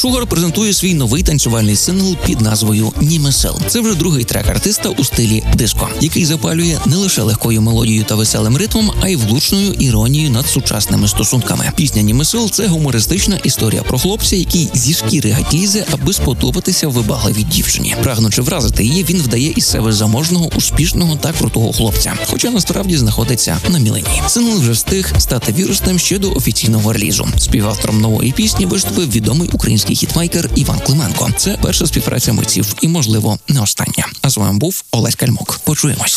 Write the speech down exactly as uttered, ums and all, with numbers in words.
Шугар презентує свій новий танцювальний сингл під назвою «Німесел». Це вже другий трек артиста у стилі диско, який запалює не лише легкою мелодією та веселим ритмом, а й влучною іронією над сучасними стосунками. Пісня «Німесел» – це гумористична історія про хлопця, який зі шкіри гать лізе, аби сподобатися вибагливій дівчині. Прагнучи вразити її, він вдає із себе заможного, успішного та крутого хлопця, хоча насправді знаходиться на мілені. Сингл вже встиг стати вірусним ще до офіційного релізу. Співавтором нової пісні виступив відомий український хітмейкер Іван Клименко. Це перша співпраця митців і, можливо, не остання. А з вами був Олесь Кальмук. Почуємось.